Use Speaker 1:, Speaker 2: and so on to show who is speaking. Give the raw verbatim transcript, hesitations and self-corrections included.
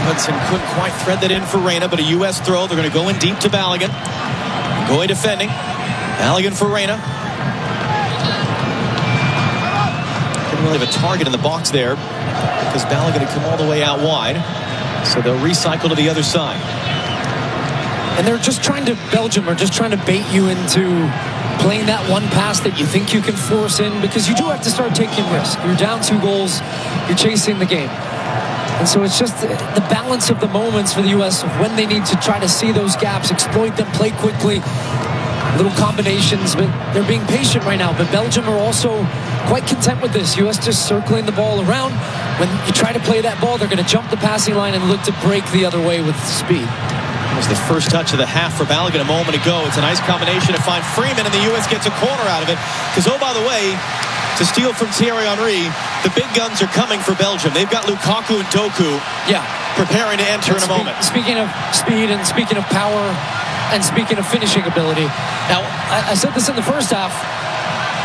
Speaker 1: Hudson couldn't quite thread that in for Reyna, but a U S throw. They're going to go in deep to Balogun. Goy defending. Balogun for Reyna. Didn't really have a target in the box there because Balogun had come all the way out wide. So they'll recycle to the other side.
Speaker 2: And they're just trying to, Belgium are just trying to bait you into playing that one pass that you think you can force in, because you do have to start taking risks. You're down two goals. You're chasing the game. And so it's just the balance of the moments for the U S of when they need to try to see those gaps, exploit them, play quickly, little combinations, but they're being patient right now. But Belgium are also quite content with this. U S just circling the ball around. When you try to play that ball, they're going to jump the passing line and look to break the other way with speed.
Speaker 1: It was the first touch of the half for Balogun a moment ago. It's a nice combination to find Freeman, and the U S gets a corner out of it. Because, oh, by the way, to steal from Thierry Henry, the big guns are coming for Belgium. They've got Lukaku and Doku
Speaker 2: yeah.
Speaker 1: preparing to enter in a moment.
Speaker 2: Speaking of speed and speaking of power and speaking of finishing ability. Now, I, I said this in the first half.